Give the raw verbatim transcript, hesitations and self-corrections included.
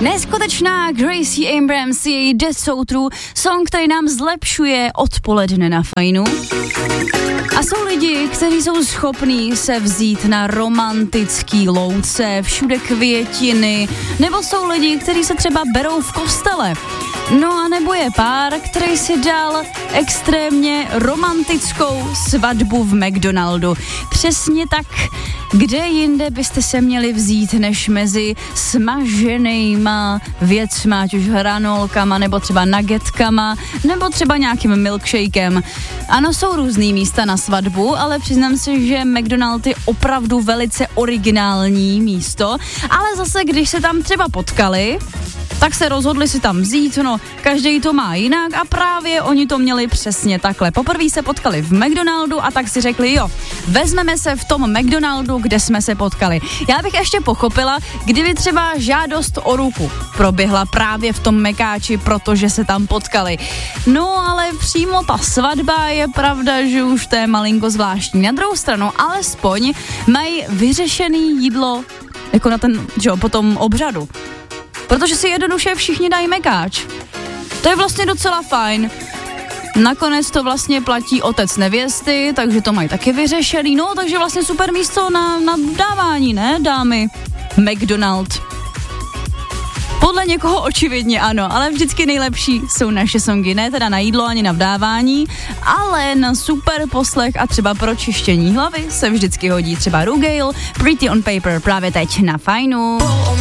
Neskutečná Gracie Abrams, její Dead So True, song, který nám zlepšuje odpoledne na Fajnu. A jsou lidi, kteří jsou schopní se vzít na romantický louce, všude květiny, nebo jsou lidi, kteří se třeba berou v kostele. No a nebo je pár, který si dal extrémně romantickou svatbu v McDonaldu. Přesně tak, kde jinde byste se měli vzít, než mezi smaženýma věcma, ať už hranolkama, nebo třeba nuggetkama, nebo třeba nějakým milkshakem. Ano, jsou různý místa na svatbu, ale přiznám si, že McDonald je opravdu velice originální místo, ale zase, když se tam třeba potkali, tak se rozhodli si tam vzít, no, každý to má jinak a právě oni to měli přesně takhle. Poprvé se potkali v McDonaldu a tak si řekli, jo, vezmeme se v tom McDonaldu, kde jsme se potkali. Já bych ještě pochopila, kdyby třeba žádost o ruku proběhla právě v tom Mekáči, protože se tam potkali. No, ale přímo ta svatba je pravda, že už to je malinko zvláštní. Na druhou stranu, alespoň mají vyřešený jídlo, jako na ten, že jo, po tom obřadu. Protože si jednoduše všichni dají Mekáč. To je vlastně docela fajn. Nakonec to vlastně platí otec nevěsty, takže to mají taky vyřešený. No, takže vlastně super místo na, na dávání, ne, dámy? McDonald. Podle někoho očividně ano, ale vždycky nejlepší jsou naše songy, ne teda na jídlo ani na vdávání, ale na super poslech a třeba pro čištění hlavy se vždycky hodí třeba Rugale, Pretty on Paper právě teď na Fajnu.